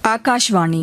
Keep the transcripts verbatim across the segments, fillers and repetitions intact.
ஆகாஷ்வாணி.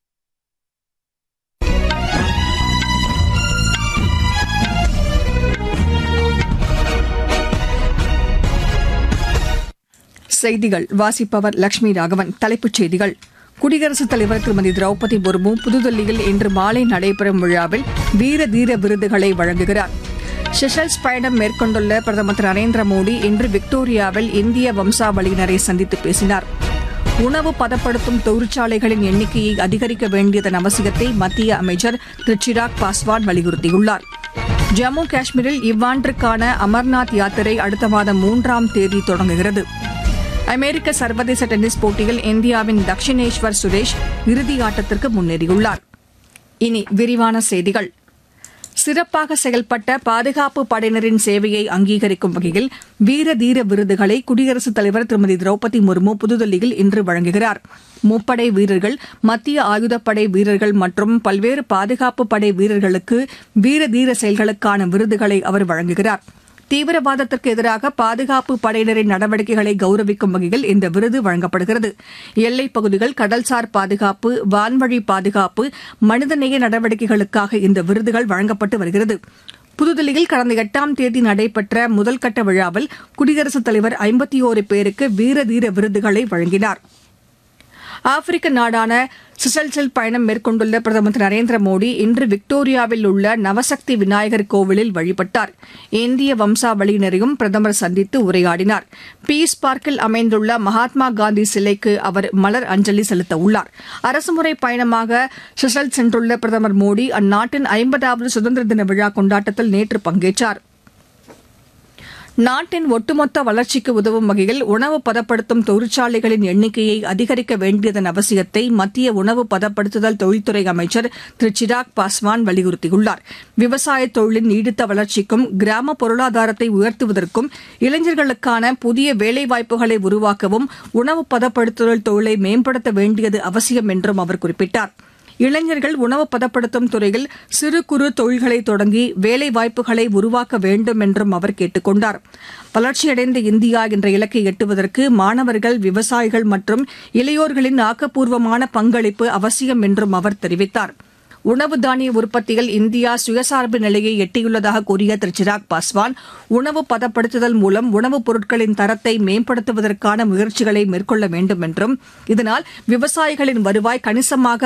செய்திகள் வாசிப்பவர் லட்சுமி ராகவன். தலைப்புச் செய்திகள்: குடியரசுத் தலைவர் திருமதி திரௌபதி முர்மு புதுதில்லியில் இன்று மாலை நடைபெறும் விழாவில் வீர தீர விருதுகளை வழங்குகிறார். செஷல்ஸ் பயணம் மேற்கொண்டுள்ள பிரதமர் திரு நரேந்திர மோடி இன்று விக்டோரியாவில் இந்திய வம்சாவளியினரை சந்தித்து பேசினார். உணவு பதப்படுத்தும் தொழிற்சாலைகளின் எண்ணிக்கையை அதிகரிக்க வேண்டியதன் அவசியத்தை மத்திய அமைச்சர் திரு சிராக் பாஸ்வான் வலியுறுத்தியுள்ளார். ஜம்மு காஷ்மீரில் இவ்வாண்டிற்கான அமர்நாத் யாத்திரை அடுத்த மாதம் மூன்றாம் தேதி தொடங்குகிறது. அமெரிக்க சர்வதேச டென்னிஸ் போட்டியில் இந்தியாவின் தக்ஷினேஸ்வர் சுரேஷ் இறுதி ஆட்டத்திற்கு முன்னேறியுள்ளார். இனி விரிவான செய்திகள். சிறப்பாக செயல்பட்ட பாதுகாப்பு படையினரின் சேவையை அங்கீகரிக்கும் வகையில் வீர தீர விருதுகளை குடியரசுத் தலைவர் திருமதி திரௌபதி முர்மு புதுதில்லியில் இன்று வழங்குகிறார். முப்படை வீரர்கள், மத்திய ஆயுதப்படை வீரர்கள் மற்றும் பல்வேறு பாதுகாப்பு படை வீரர்களுக்கு வீர தீர செயல்களுக்கான விருதுகளை அவர் வழங்குகிறார். தீவிரவாதத்திற்கு எதிராக பாதுகாப்பு படையினரின் நடவடிக்கைகளை கௌரவிக்கும் வகையில் இந்த விருது வழங்கப்படுகிறது. எல்லைப் பகுதிகள், கடல்சார் பாதுகாப்பு, வான்வழி பாதுகாப்பு, மனிதநேய நடவடிக்கைகளுக்காக இந்த விருதுகள் வழங்கப்பட்டு வருகிறது. புதுதில்லியில் கடந்த எட்டாம் தேதி நடைபெற்ற முதல்கட்ட விழாவில் குடியரசுத் தலைவர் ஐம்பத்தி ஒரு பேருக்கு வீர தீர விருதுகளை வழங்கினார். ஆப்பிரிக்க நாடான செஷல்ஸில் பயணம் மேற்கொண்டுள்ள பிரதமர் திரு நரேந்திர மோடி இன்று விக்டோரியாவில் உள்ள நவசக்தி விநாயகர் கோவிலில் வழிபட்டார். இந்திய வம்சாவளியினரையும் பிரதமர் சந்தித்து உரையாடினார். பீஸ் பார்க்கில் அமைந்துள்ள மகாத்மா காந்தி சிலைக்கு அவர் மலர் அஞ்சலி செலுத்த உள்ளார். அரசுமுறை பயணமாக செஷல்ஸ் சென்றுள்ள பிரதமர் மோடி அந்நாட்டின் ஐம்பதாவது சுதந்திர தின விழா கொண்டாட்டத்தில் நேற்று பங்கேற்றார். நாட்டின் ஒட்டுமொத்த வளர்ச்சிக்கு உதவும் வகையில் உணவு பதப்படுத்தும் தொழிற்சாலைகளின் எண்ணிக்கையை அதிகரிக்க வேண்டியதன் அவசியத்தை மத்திய உணவு பதப்படுத்துதல் தொழில்துறை அமைச்சர் திரு சிராக் பாஸ்வான் வலியுறுத்தியுள்ளார். விவசாய தொழிலின் நீடித்த வளர்ச்சிக்கும் கிராம பொருளாதாரத்தை உயர்த்துவதற்கும் இளைஞர்களுக்கான புதிய வேலைவாய்ப்புகளை உருவாக்கவும் உணவு பதப்படுத்துதல் தொழிலை மேம்படுத்த வேண்டியது அவசியம் என்றும் அவர் குறிப்பிட்டார். இளைஞர்கள் உணவு பதப்படுத்தும் துறையில் சிறு குறு தொழில்களை தொடங்கி வேலைவாய்ப்புகளை உருவாக்க வேண்டும் என்றும் அவர் கேட்டுக் கொண்டார். வளர்ச்சியடைந்த இந்தியா என்ற இலக்கை எட்டுவதற்கு மாணவர்கள், விவசாயிகள் மற்றும் இளையோர்களின் ஆக்கப்பூர்வமான பங்களிப்பு அவசியம் என்றும் அவர் தெரிவித்தார். உணவு தானிய உற்பத்தியில் இந்தியா சுயசார்பு நிலையை எட்டியுள்ளதாக கூறிய திரு சிராக் பாஸ்வான், உணவு பதப்படுத்துதல் மூலம் உணவுப் பொருட்களின் தரத்தை மேம்படுத்துவதற்கான முயற்சிகளை மேற்கொள்ள வேண்டும் என்றும் இதனால் விவசாயிகளின் வருவாய் கணிசமாக